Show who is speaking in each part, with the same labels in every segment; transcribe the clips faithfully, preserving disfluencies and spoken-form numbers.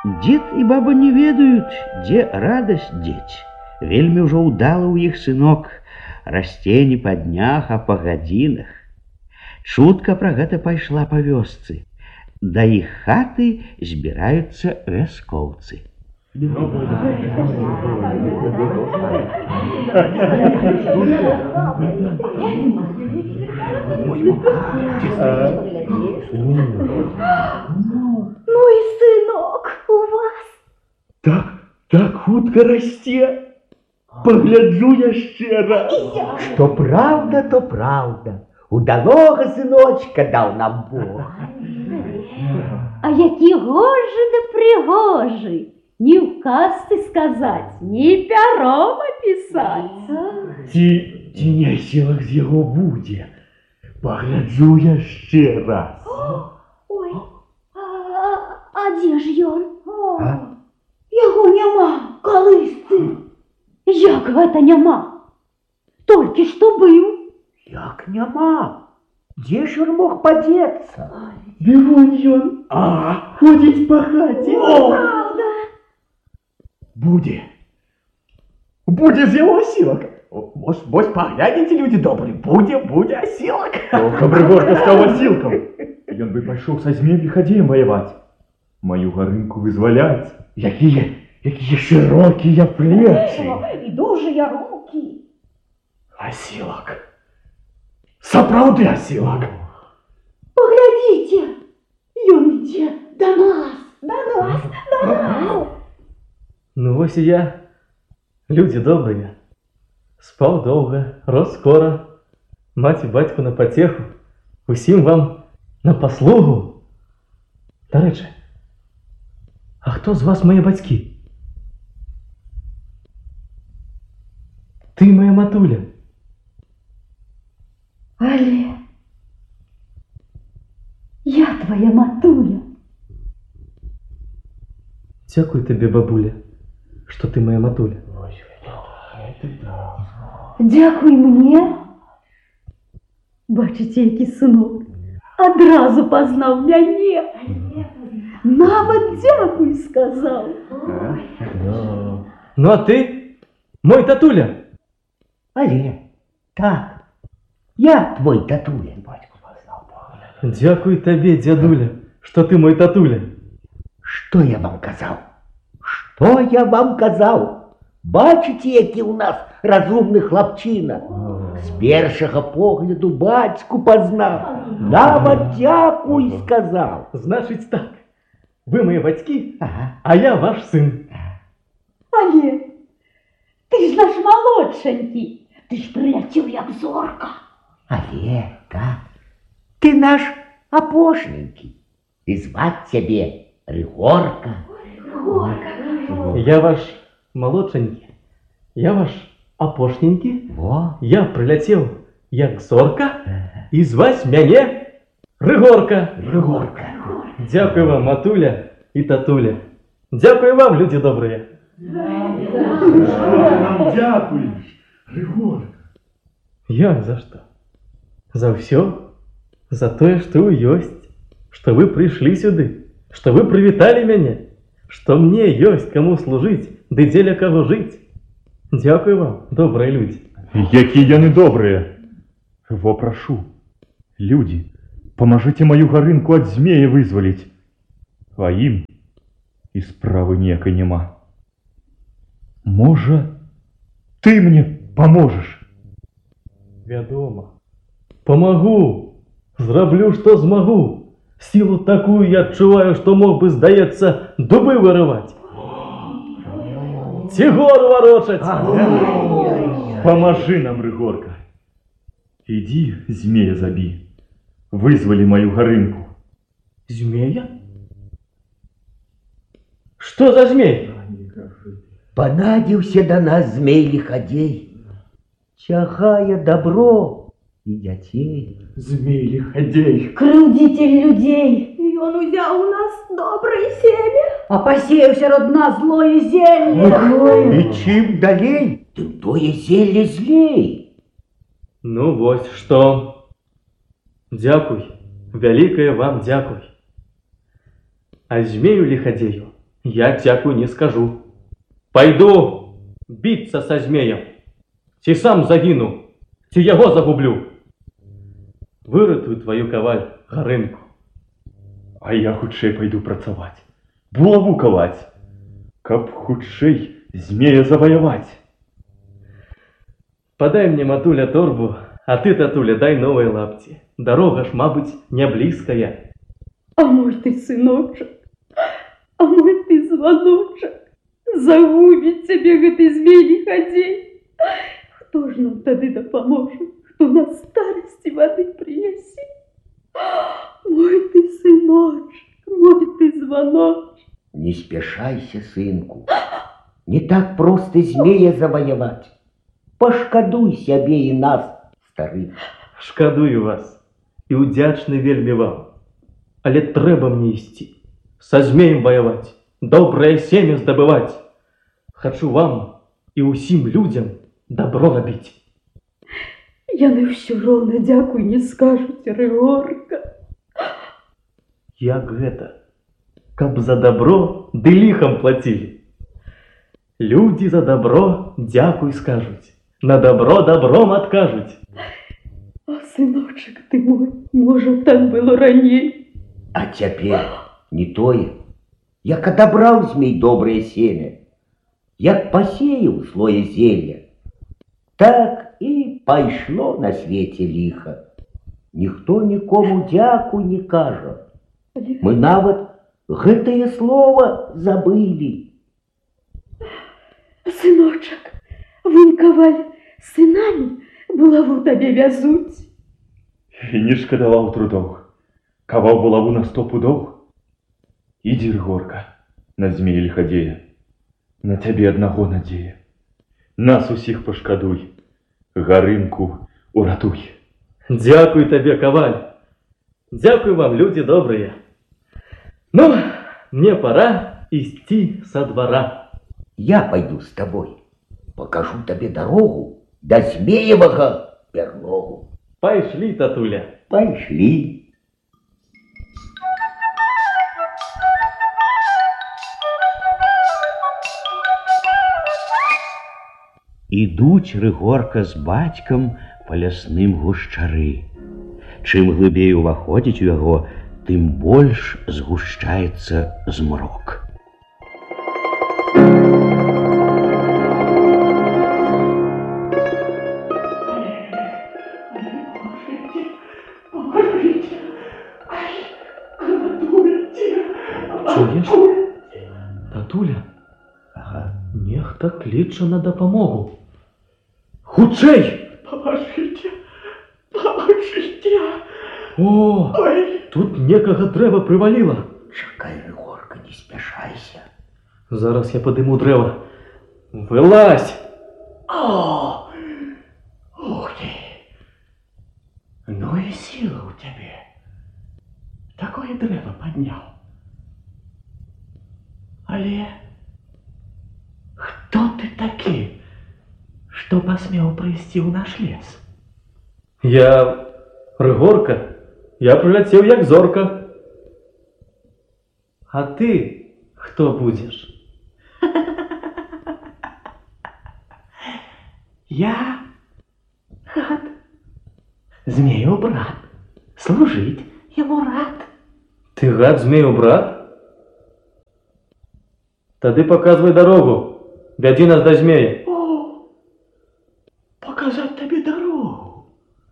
Speaker 1: Дед и баба не ведают, где радость деть. Вельми уже удала у их сынок. Расте не по днях, а по годинах. Шутка про гэта пайшла по вёсцы. Да их хаты збираются вяскоўцы.
Speaker 2: Ну и сынок у вас.
Speaker 3: Так, так хутка расте. Погляджу яшчэ раз.
Speaker 4: Что правда, то правда. Удалого сыночка дал нам Бог.
Speaker 2: А які гожи да пригожи. Ни в касты сказать, ни пяром описать.
Speaker 3: Ці, ці не сілах з яго будзе. Погляджу яшчэ раз.
Speaker 2: Ой, а, а дзе ж ён? Яго няма, калысцы. Як гэта няма? Толькі што быў.
Speaker 4: Як няма? Дзе ж ён мог падзецца?
Speaker 3: Ды вон ён, а, ходзіць па хаце.
Speaker 2: Правда.
Speaker 3: Будзе. Будзе з яго асілак. Вось, вось паглядзіце, людзі добрыя, будзе, будзе асілак. Каб Рыгорка стаў асілкам, ён бы пайшоў са змеем ліхадзеем ваяваць, маю гарынку вызваляць. Якія, якія шырокія плечы.
Speaker 2: І дужыя рукі.
Speaker 3: Асілак. Сапраўды асілак.
Speaker 2: Паглядзіце, ён ідзе да нас, да нас, да нас.
Speaker 5: Ну вось і я, людзі добрыя. Спаў доўга, рос скора, маці бацьку на пацеху, усім вам на паслугу. Дарэчы, а хто з вас мае бацькі? Ты моя матуля.
Speaker 2: Але я твоя матуля.
Speaker 5: Дзякуй табе, бабуля, што ты моя матуля.
Speaker 2: Дзякуй мне. Бачыце, які сынок адразу пазнаў мяне. Нават дзякуй сказаў.
Speaker 5: Ну а ты, мой татуля.
Speaker 4: Але, так, я твой татуля.
Speaker 5: Дзякуй табе, дзядуля, што ты мой татуля.
Speaker 4: Что я вам казаў? Что я вам казаў? Бачыце, які ў нас разумны хлапчына. З першага погляду бацьку пазнаў. Нават дзякуй сказаў.
Speaker 5: Значыць так, вы мои бацькі,
Speaker 4: Ага.
Speaker 5: а я ваш сын.
Speaker 2: Але ты ж наш малодшенькі. Ты ж прыляцеў як зорка.
Speaker 4: Але, так, ты наш апошненькі. І зваць цябе Рыгорка.
Speaker 5: Я ваш малодшенькі, я ваш апошненькі.
Speaker 4: Во.
Speaker 5: Я прыляцеў як зорка і зваць мяне Рыгорка.
Speaker 4: Рыгорка.
Speaker 5: Дзякуй вам, матуля і татуля. Дзякуй вам, людзі добрыя.
Speaker 3: Нам дзякуеш, Рыгорка.
Speaker 5: Як за што? За ўсё? За тое, што вы ёсць, што вы прыйшлі сюды, што вы прывіталі мяне, што мне ёсць каму служыць, ды дзеля каго жыць. Дзякуй вам, добрыя людзі.
Speaker 3: Які яны добрыя. Во прашу, людзі, памажыце маю гарынку ад змея вызваліць. А ім і справы ніякай няма. Можа, ты мне паможаш?
Speaker 5: Вядома. Памагу, зраблю, што змагу. Сілу такую я адчуваю, што мог бы, здаецца, дубы вырываць. Ці гору варочаць.
Speaker 3: Памажы нам, Рыгорка. Ідзі, змея забі. Вызвалі маю гарынку.
Speaker 5: Змея? Што за змей?
Speaker 4: Панадзіўся да нас змей ліхадзей. Цягае добро і дзяцей.
Speaker 3: Змей ліхадзей.
Speaker 2: Крыўдзіцель людзей. Ён узяў у нас добрае семя, а пасеяў сярод нас злое зелле.
Speaker 4: І чым далей, тым тое зелле злей.
Speaker 5: Ну вось што. Дзякуй, вялікае вам дзякуй. А змею ліхадзею Я дзякуй не скажу. Пойду биться со змеем. Ці сам загину, ці яго загублю. Выратую твою каваль, Гарынку.
Speaker 3: А я хутчэй пайду працаваць, булаву каваць, каб хутчэй змея заваяваць.
Speaker 5: Подай мне, матуля, торбу, а ты, татуля, дай новые лапти. Дорога ж, мабуть, не близкая.
Speaker 2: А мой ты сыночек, а мой ты звоночек, загубить тебе гэты змей лиходей. Кто ж нам тады допоможет, кто на старости воды принесет? Мой ты сыночек, мой ты звоночек.
Speaker 4: Не спешайся, сынку. Не так просто змея завоевать. Пошкадуй сябе и нас, старых.
Speaker 5: Шкадую вас и удячны вельми вам. Але трэба мне ісці, со змеем воевать, доброе семя здобывать. Хочу вам и усім людям добро робить.
Speaker 2: Яны все ровно дякуй не скажут, Рыгорка.
Speaker 5: Як гэта? Каб за добро ды лихом платили. Люди за добро дякуй скажут, на добро добром откажут.
Speaker 2: А сыночек ты мой, может, так было раней.
Speaker 4: А теперь не тое. Як адабраў змей доброе семя, як посеял слое зелья, так и пошло на свете лихо. Никто никому дякуй не кажа. Мы нават гэтае слово забыли.
Speaker 2: Сыночек, выньковали сынами булаву табе вязуть.
Speaker 3: І не шкадаваў трудоў. Каваў булаву на сто пудоў. Ідзі, Рыгорка, на змея ліхадзея. На цябе аднаго надзея. Нас усіх пашкадуй. Гарынку уратуй.
Speaker 5: Дякуй табе, каваль. Дякуй вам, люди добрые. Ну, мне пора идти со двора.
Speaker 4: Я пойду с тобой. Покажу тебе дорогу до змеевого берлогу.
Speaker 5: Пошли, татуля.
Speaker 4: Пошли.
Speaker 1: Ідуць Рыгорка з бацькам па лясным гушчары. Чым глыбей уваходзіць у яго, тым больш згушчаецца змрок.
Speaker 5: Чуеш? Татуля? Ага. Нехта кліча на дапамогу. Хутчэй!
Speaker 3: Поможите, поможите.
Speaker 5: О,
Speaker 3: Ой.
Speaker 5: тут некага дрэва прываліла.
Speaker 4: Чакай, Рыгорка, не спяшайся.
Speaker 5: Зараз я падыму дрэва. Вылазь!
Speaker 3: О, ух ты. Ну и сила у тебя. Такое древо поднял. Але кто ты таки, что посмел прийти в наш лес?
Speaker 5: Я Рыгорка. Я прилетел як зорка. А ты кто будешь?
Speaker 3: Я гад, змею брат, служить ему рад.
Speaker 5: Ты гад змею брат? Тады показывай дорогу. Вяди нас до змея.
Speaker 3: О, показать тебе дорогу.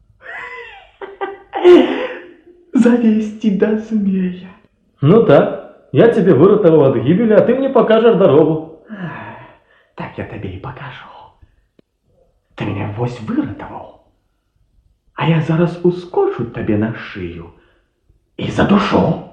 Speaker 3: Завести до змея.
Speaker 5: Ну так, я тебе выратовал от гибели, а ты мне покажешь дорогу.
Speaker 3: Так я тебе и покажу. Ты меня вось выратовал, а я зараз ускочу тебе на шию и задушу.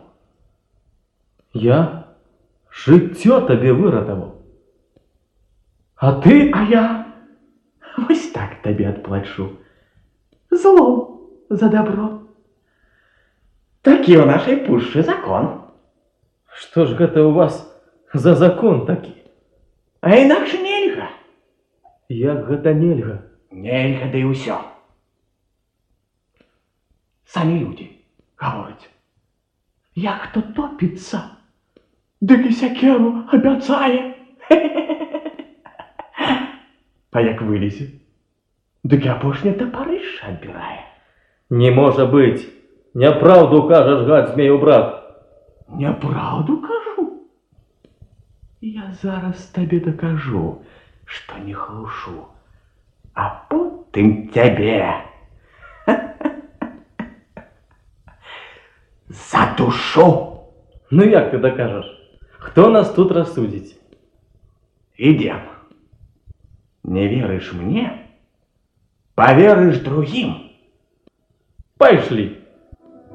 Speaker 5: Я жыццё тебе выратовал. А ты?
Speaker 3: А я вось так тебе отплачу. Злом за добро. Такі у нашей пушчы закон.
Speaker 5: Что ж гэта у вас за закон такі?
Speaker 3: А інакше нельга.
Speaker 5: Як гэта нельга?
Speaker 3: Нельга, да і ўсё. Самі людзі гавораць. Як хто топіцца, дык і сякеру абяцае. А як вылезе, дык і апошняе тапарышча адбірае.
Speaker 5: Не можа быць. Няпраўду кажаш, гад, змею брат.
Speaker 3: Няпраўду кажу? Я зараз табе дакажу, што не хлушу, а потым цябе задушу.
Speaker 5: Ну як ты дакажаш? Хто нас тут рассудзіць?
Speaker 3: Ідем. Не верыш мне? Поверыш другім.
Speaker 5: Пайшлі.